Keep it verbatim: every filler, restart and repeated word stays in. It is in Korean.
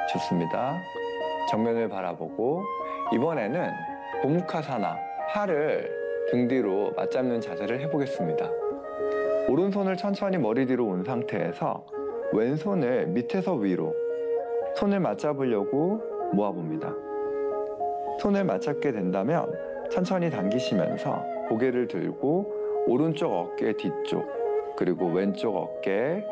좋습니다. 정면을 바라보고 이번에는 고무카사나 팔을 등 뒤로 맞잡는 자세를 해보겠습니다. 오른손을 천천히 머리 뒤로 온 상태에서 왼손을 밑에서 위로 손을 맞잡으려고 모아봅니다. 손을 맞잡게 된다면 천천히 당기시면서 고개를 들고 오른쪽 어깨 뒤쪽 그리고 왼쪽 어깨